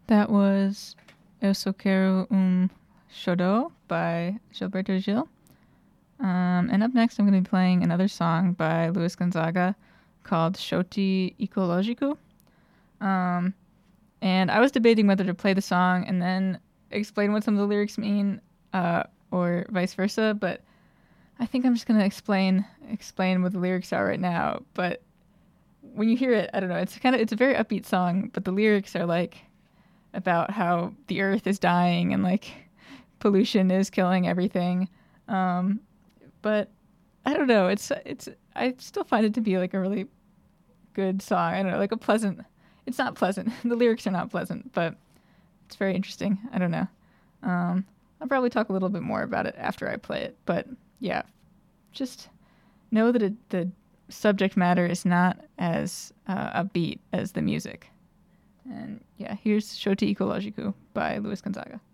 That was Eu Só Quero Xodó by Gilberto Gil. And up next, I'm going to be playing another song by Luis Gonzaga called Shoti Ecológico. And I was debating whether to play the song and then explain what some of the lyrics mean, or vice versa, but I think I'm just going to explain what the lyrics are right now. But when you hear it, I don't know, it's a very upbeat song, but the lyrics are like about how the earth is dying and like pollution is killing everything. But I don't know, I still find it to be like a really good song. I don't know, like it's not pleasant. The lyrics are not pleasant, but it's very interesting. I don't know. I'll probably talk a little bit more about it after I play it, but yeah, just know that the subject matter is not as upbeat as the music. And yeah, here's Shoti Ecológico by Luis Gonzaga.